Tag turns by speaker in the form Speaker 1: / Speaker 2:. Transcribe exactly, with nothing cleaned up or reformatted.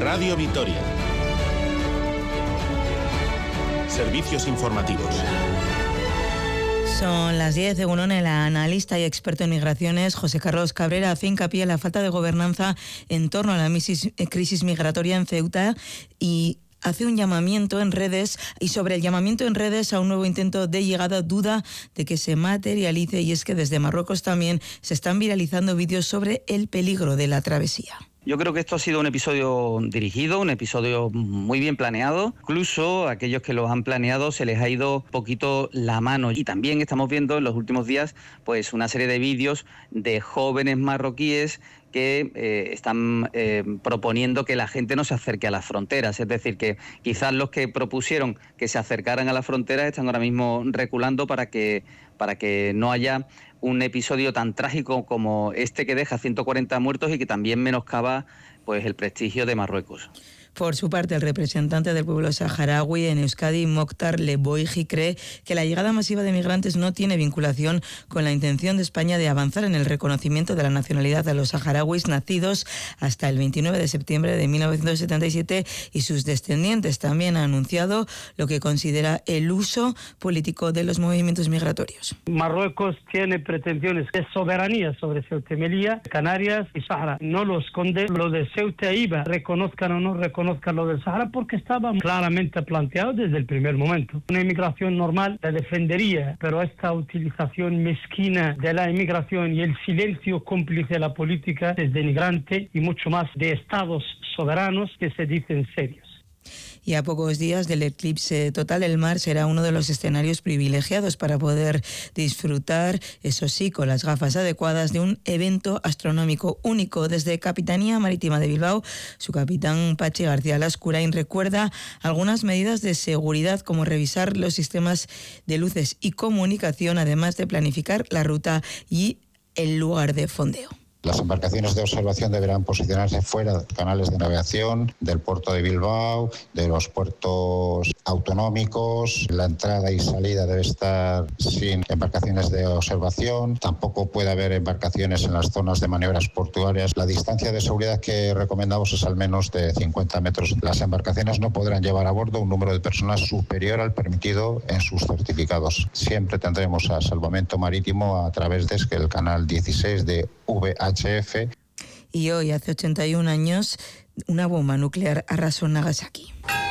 Speaker 1: Radio Vitoria. Servicios informativos.
Speaker 2: Son las diez. Según el analista y experto en migraciones José Carlos Cabrera hace hincapié en la falta de gobernanza en torno a la crisis migratoria en Ceuta y hace un llamamiento en redes y sobre el llamamiento en redes a un nuevo intento de llegada, duda de que se materialice, y es que desde Marruecos también se están viralizando vídeos sobre el peligro de la travesía.
Speaker 3: Yo creo que esto ha sido un episodio dirigido, un episodio muy bien planeado. Incluso a aquellos que lo han planeado se les ha ido un poquito la mano. Y también estamos viendo en los últimos días pues una serie de vídeos de jóvenes marroquíes que eh, están eh, proponiendo que la gente no se acerque a las fronteras. Es decir, que quizás los que propusieron que se acercaran a las fronteras están ahora mismo reculando para que, para que no haya un episodio tan trágico como este que deja ciento cuarenta muertos y que también menoscaba pues el prestigio de Marruecos.
Speaker 2: Por su parte, el representante del pueblo saharaui en Euskadi, Mokhtar Leboiji, cree que la llegada masiva de migrantes no tiene vinculación con la intención de España de avanzar en el reconocimiento de la nacionalidad de los saharauis nacidos hasta el veintinueve de septiembre de mil novecientos setenta y siete y sus descendientes. También ha anunciado lo que considera el uso político de los movimientos migratorios.
Speaker 4: Marruecos tiene pretensiones de soberanía sobre Ceuta y Melilla, Canarias y Sahara. No lo esconde. Lo de Ceuta y Iba, reconozcan o no reconozcan lo del Sahara, porque estaba claramente planteado desde el primer momento. Una inmigración normal la defendería, pero esta utilización mezquina de la inmigración y el silencio cómplice de la política es denigrante y mucho más de estados soberanos que se dicen serios.
Speaker 2: Y a pocos días del eclipse total, el mar será uno de los escenarios privilegiados para poder disfrutar, eso sí, con las gafas adecuadas, de un evento astronómico único. Desde Capitanía Marítima de Bilbao, su capitán Pachi García Lascurain recuerda algunas medidas de seguridad, como revisar los sistemas de luces y comunicación, además de planificar la ruta y el lugar de fondeo.
Speaker 5: Las embarcaciones de observación deberán posicionarse fuera de canales de navegación, del puerto de Bilbao, de los puertos autonómicos. La entrada y salida debe estar sin embarcaciones de observación. Tampoco puede haber embarcaciones en las zonas de maniobras portuarias. La distancia de seguridad que recomendamos es al menos de cincuenta metros. Las embarcaciones no podrán llevar a bordo un número de personas superior al permitido en sus certificados. Siempre tendremos a salvamento marítimo a través de el canal dieciséis de V H F.
Speaker 2: Y hoy, hace ochenta y un años, una bomba nuclear arrasó Nagasaki.